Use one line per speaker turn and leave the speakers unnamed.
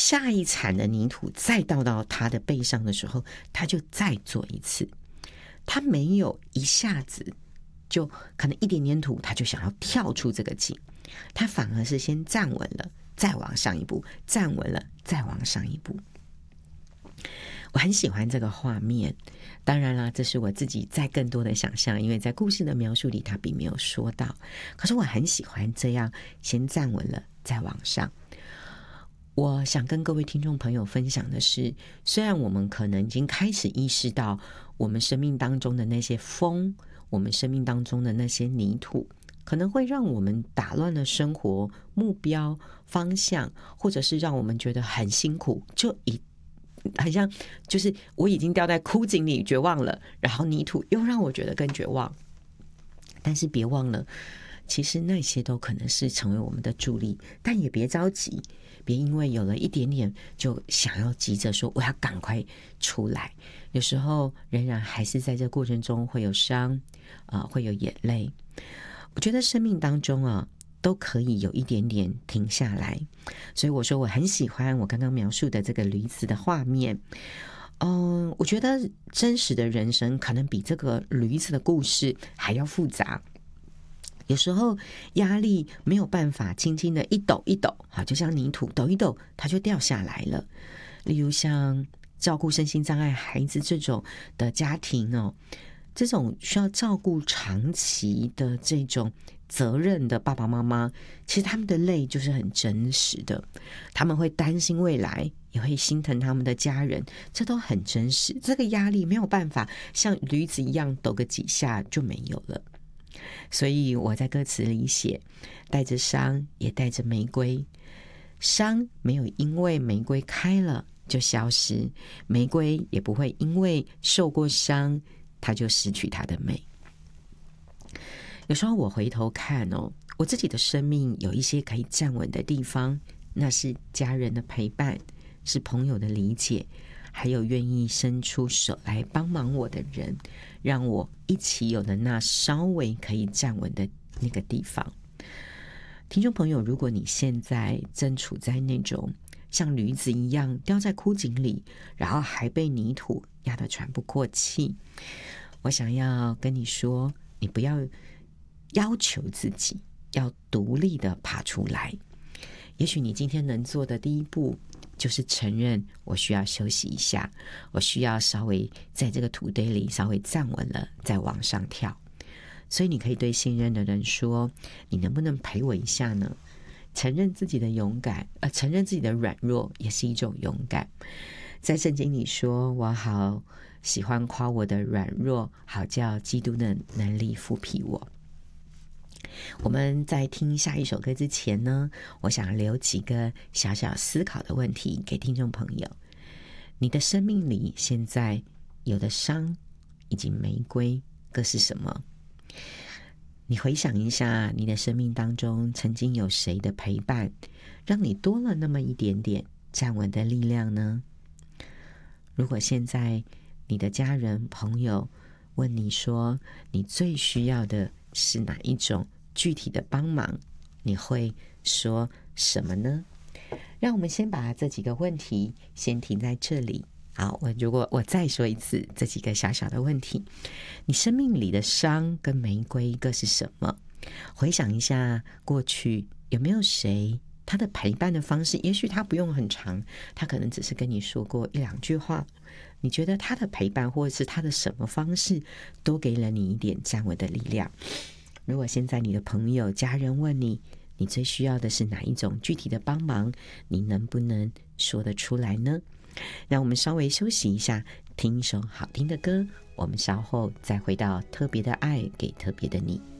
下一铲的泥土再倒到他的背上的时候，他就再做一次。他没有一下子就可能一点点土他就想要跳出这个井，他反而是先站稳了再往上一步，站稳了再往上一步。我很喜欢这个画面，当然啦，这是我自己在更多的想象，因为在故事的描述里他并没有说到，可是我很喜欢这样先站稳了再往上。我想跟各位听众朋友分享的是，虽然我们可能已经开始意识到我们生命当中的那些风，我们生命当中的那些泥土可能会让我们打乱了生活目标方向，或者是让我们觉得很辛苦，就好像就是我已经掉在枯井里绝望了，然后泥土又让我觉得更绝望。但是别忘了，其实那些都可能是成为我们的助力，但也别着急，别因为有了一点点就想要急着说我要赶快出来。有时候仍然还是在这过程中会有伤，会有眼泪。我觉得生命当中都可以有一点点停下来，所以我说我很喜欢我刚刚描述的这个驴子的画面。我觉得真实的人生可能比这个驴子的故事还要复杂。有时候压力没有办法轻轻的一抖一抖，就像泥土抖一抖它就掉下来了。例如像照顾身心障碍孩子这种的家庭这种需要照顾长期的这种责任的爸爸妈妈，其实他们的累就是很真实的，他们会担心未来，也会心疼他们的家人，这都很真实。这个压力没有办法像驴子一样抖个几下就没有了。所以我在歌词里写，带着伤也带着玫瑰，伤没有因为玫瑰开了就消失，玫瑰也不会因为受过伤它就失去它的美。有时候我回头看我自己的生命有一些可以站稳的地方，那是家人的陪伴，是朋友的理解，还有愿意伸出手来帮忙我的人，让我一起有了那稍微可以站稳的那个地方。听众朋友，如果你现在正处在那种像驴子一样掉在枯井里，然后还被泥土压得喘不过气，我想要跟你说，你不要要求自己要独立的爬出来。也许你今天能做的第一步就是承认我需要休息一下，我需要稍微在这个土堆里稍微站稳了再往上跳。所以你可以对信任的人说，你能不能陪我一下呢？承认自己的勇敢，承认自己的软弱也是一种勇敢。在圣经里说，我好喜欢夸我的软弱，好叫基督的能力复辟我。我们在听下一首歌之前呢，我想留几个小小思考的问题给听众朋友。你的生命里现在有的伤以及玫瑰各是什么？你回想一下，你的生命当中曾经有谁的陪伴，让你多了那么一点点站稳的力量呢？如果现在你的家人朋友问你说，你最需要的是哪一种具体的帮忙，你会说什么呢？让我们先把这几个问题先停在这里。好，如果我再说一次这几个小小的问题，你生命里的伤跟玫瑰各是什么？回想一下过去有没有谁他的陪伴的方式，也许他不用很长，他可能只是跟你说过一两句话，你觉得他的陪伴或者是他的什么方式都给了你一点站稳的力量。如果现在你的朋友家人问你，你最需要的是哪一种具体的帮忙，你能不能说得出来呢？让我们稍微休息一下，听一首好听的歌，我们稍后再回到特别的爱给特别的你。